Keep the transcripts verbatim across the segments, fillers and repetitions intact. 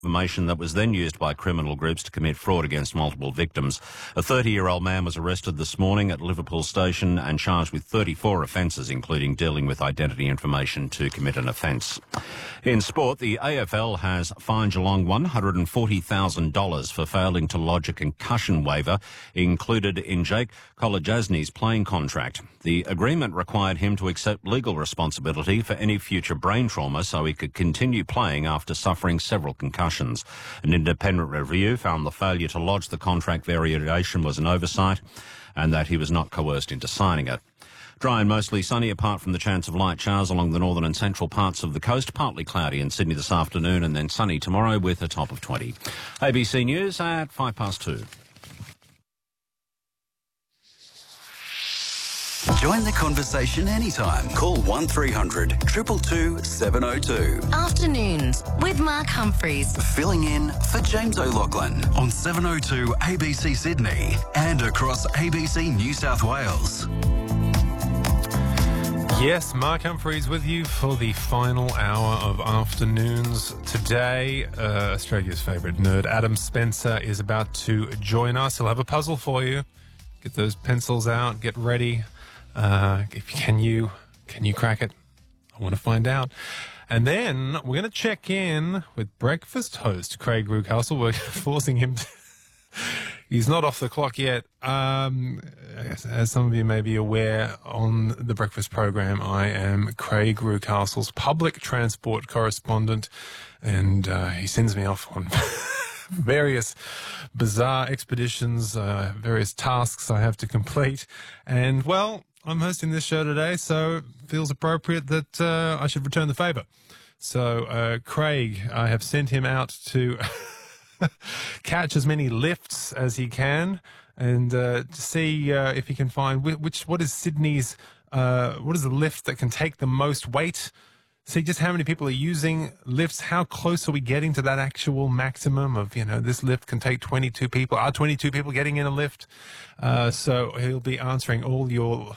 information that was then used by criminal groups to commit fraud against multiple victims. A thirty-year-old man was arrested this morning at Liverpool Station and charged with thirty-four offences, including dealing with identity information to commit an offence. In sport, the A F L has fined Geelong one hundred forty thousand dollars for failing to lodge a concussion waiver included in Jake Kolodjasny's playing contract. The agreement required him to accept legal responsibility for any future brain trauma so he could continue playing after suffering several concussions. An independent review found the failure to lodge the contract variation was an oversight and that he was not coerced into signing it. Dry and mostly sunny apart from the chance of light showers along the northern and central parts of the coast. Partly cloudy in Sydney this afternoon and then sunny tomorrow with a top of twenty. A B C News at five past two. Join the conversation anytime. Call one three hundred two two two seven oh two. Afternoons with Mark Humphreys. Filling in for James O'Loughlin on seven oh two A B C Sydney and across A B C New South Wales. Yes, Mark Humphreys with you for the final hour of afternoons. Today, uh, Australia's favourite nerd, Adam Spencer, is about to join us. He'll have a puzzle for you. Get those pencils out, get ready. Uh, if, can you can you crack it? I want to find out. And then we're going to check in with breakfast host Craig Rucastle. We're forcing him to... He's not off the clock yet. Um, as, as some of you may be aware, on the breakfast program, I am Craig Rucastle's public transport correspondent, and uh, he sends me off on various bizarre expeditions, uh, various tasks I have to complete. And, well, I'm hosting this show today, so it feels appropriate that uh, I should return the favour. So, uh, Craig, I have sent him out to catch as many lifts as he can and uh, to see uh, if he can find which, what is Sydney's, uh, what is the lift that can take the most weight? See just how many people are using lifts. How close are we getting to that actual maximum of, you know, this lift can take twenty-two people. Are twenty-two people getting in a lift? Uh, so he'll be answering all your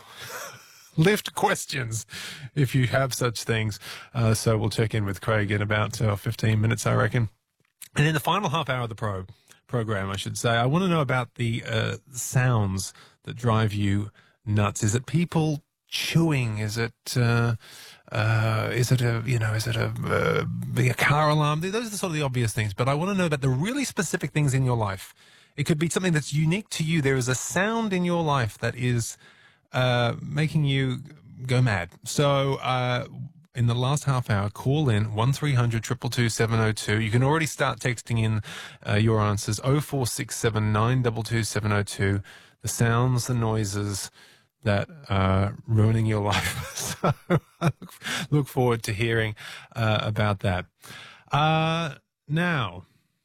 lift questions if you have such things. Uh, so we'll check in with Craig in about uh, fifteen minutes, I reckon. And in the final half hour of the pro program, I should say, I want to know about the uh, sounds that drive you nuts. Is it people chewing? Is it uh, uh, is it a you know is it a uh, a car alarm? Those are sort of the obvious things. But I want to know about the really specific things in your life. It could be something that's unique to you. There is a sound in your life that is uh, making you go mad. So. Uh, In the last half hour, call in one three hundred two two two seven oh two. You can already start texting in uh, your answers oh four six seven nine two two seven oh two. The sounds, the noises that are ruining your life. So I look forward to hearing uh, about that. Uh, now,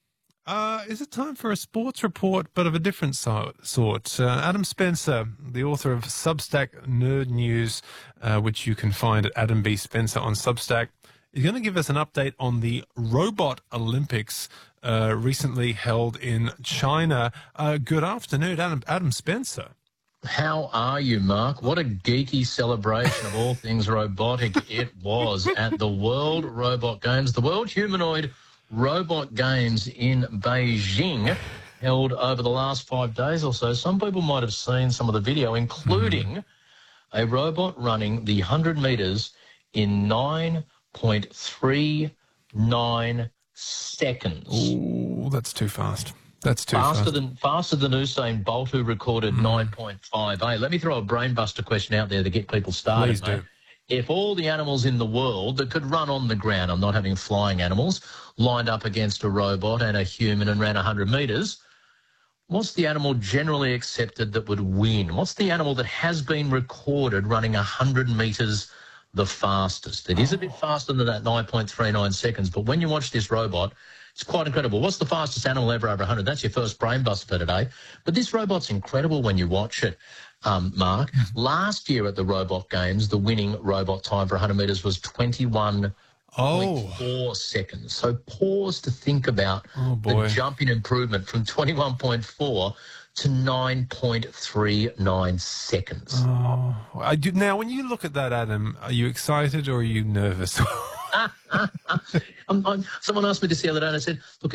uh, is it time for a sports report, but of a different so- sort? Uh, Adam Spencer, the author of Substack Nerd News, uh, which you can find at Adam B. Spencer on Substack, is going to give us an update on the Robot Olympics uh, recently held in China. Uh, good afternoon, Adam, Adam Spencer. How are you, Mark? What a geeky celebration of all things robotic it was at the World Robot Games, the World Humanoid Robot Games in Beijing, held over the last five days or so. Some people might have seen some of the video, including mm. a robot running the one hundred metres in nine point three nine seconds. Oh, that's too fast. That's too faster fast. Than, faster than Usain Bolt, who recorded mm. nine point five eight. Let me throw a brainbuster question out there to get people started, Please do. Mate. If all the animals in the world that could run on the ground, I'm not having flying animals, lined up against a robot and a human and ran one hundred metres, what's the animal generally accepted that would win? What's the animal that has been recorded running one hundred metres the fastest? It is a bit faster than that nine point three nine seconds, but when you watch this robot, it's quite incredible. What's the fastest animal ever over one hundred? That's your first brain buster for today. But this robot's incredible when you watch it. Um, Mark, last year at the Robot Games, the winning robot time for one hundred metres was twenty-one point four seconds. So pause to think about oh, the jump in improvement from twenty-one point four to nine point three nine seconds. Oh, I do. Now, when you look at that, Adam, are you excited or are you nervous? I'm, I'm, someone asked me this the other day and I said, look,